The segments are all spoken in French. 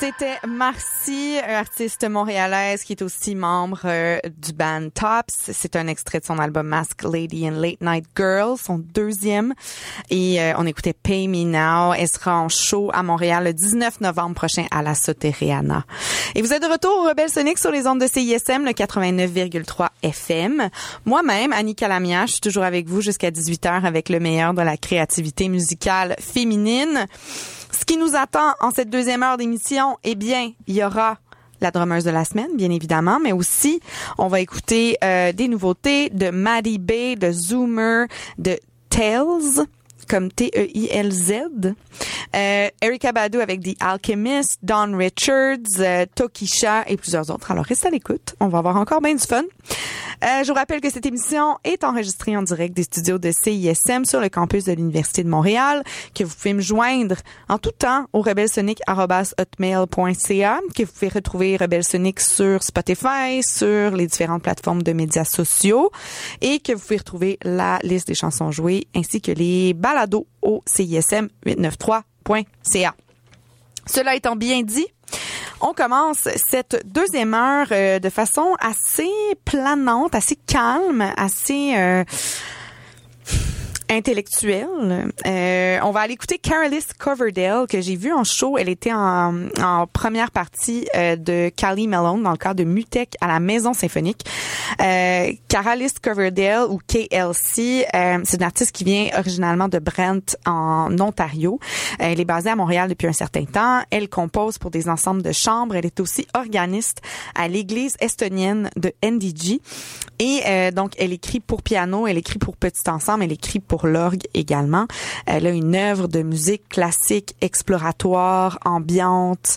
C'était Marcy, artiste montréalaise qui est aussi membre du band Tops. C'est un extrait de son album Mask Lady and Late Night Girl, son deuxième. Et on écoutait Pay Me Now. Elle sera en show à Montréal le 19 novembre prochain à la Soteriana. Et vous êtes de retour au Rebelle Sonic sur les ondes de CISM, le 89,3 FM. Moi-même, Annie Calamia, je suis toujours avec vous jusqu'à 18h avec le meilleur de la créativité musicale féminine. Ce qui nous attend en cette deuxième heure d'émission, eh bien, il y aura la drummeuse de la semaine, bien évidemment, mais aussi, on va écouter des nouveautés de Maddie Bay, de Zoomer, de Tales, comme T-E-I-L-Z, Erykah Badu avec The Alchemist, Dawn Richards, Tokisha et plusieurs autres. Alors, restez à l'écoute. On va avoir encore bien du fun. Je vous rappelle que cette émission est enregistrée en direct des studios de CISM sur le campus de l'Université de Montréal, que vous pouvez me joindre en tout temps au rebelsonic@hotmail.ca, que vous pouvez retrouver Rebelle Sonic sur Spotify, sur les différentes plateformes de médias sociaux et que vous pouvez retrouver la liste des chansons jouées ainsi que les balados au CISM893.ca. Cela étant bien dit, on commence cette deuxième heure de façon assez planante, assez calme, assez intellectuelle. On va aller écouter Carolis Coverdale que j'ai vu en show. Elle était en première partie de Cali Malone dans le cadre de Mutec à la Maison Symphonique. Carolis Coverdale ou KLC, c'est une artiste qui vient originalement de Brent en Ontario. Elle est basée à Montréal depuis un certain temps. Elle compose pour des ensembles de chambre. Elle est aussi organiste à l'église estonienne de NDG. Et donc, elle écrit pour piano, elle écrit pour petit ensemble, elle écrit pour l'orgue également. Elle a une œuvre de musique classique, exploratoire, ambiante,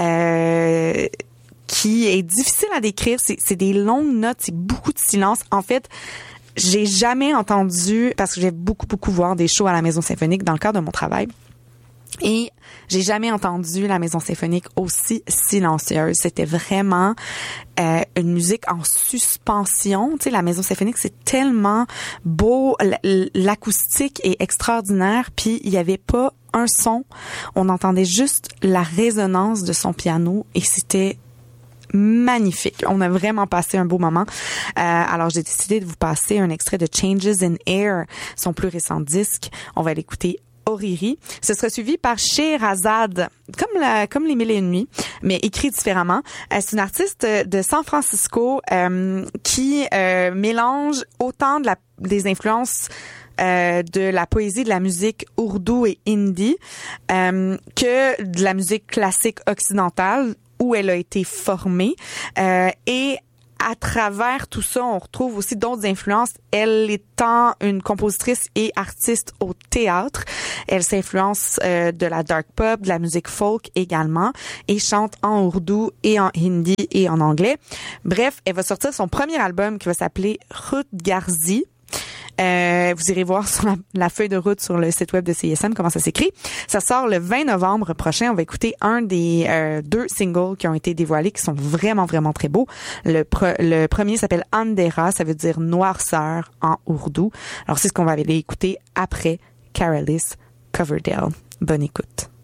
qui est difficile à décrire. C'est des longues notes, c'est beaucoup de silence. En fait, j'ai jamais entendu, parce que j'ai beaucoup voir des shows à la Maison Symphonique dans le cadre de mon travail. Et j'ai jamais entendu la Maison Symphonique aussi silencieuse. C'était vraiment une musique en suspension. Tu sais, la Maison Symphonique, c'est tellement beau. L'acoustique est extraordinaire. Puis, il y avait pas un son. On entendait juste la résonance de son piano et c'était magnifique. On a vraiment passé un beau moment. Alors, j'ai décidé de vous passer un extrait de Changes in Air, son plus récent disque. On va l'écouter Oriri. Ce sera suivi par Scheherazade, comme les Mille et une nuits, mais écrit différemment. C'est une artiste de San Francisco qui mélange autant des influences de la poésie, de la musique ourdou et hindi que de la musique classique occidentale où elle a été formée. Et à travers tout ça, on retrouve aussi d'autres influences. Elle étant une compositrice et artiste au théâtre, elle s'influence de la dark pop, de la musique folk également, et chante en ourdou et en hindi et en anglais. Bref, elle va sortir son premier album qui va s'appeler Ruth Garzi. Vous irez voir sur la feuille de route sur le site web de CISM comment ça s'écrit. Ça sort le 20 novembre prochain. On va écouter un des 2 singles qui ont été dévoilés qui sont vraiment très beaux. Le premier s'appelle Andera, ça veut dire noirceur en ourdou. Alors c'est ce qu'on va aller écouter après Carolis Coverdale. Bonne écoute.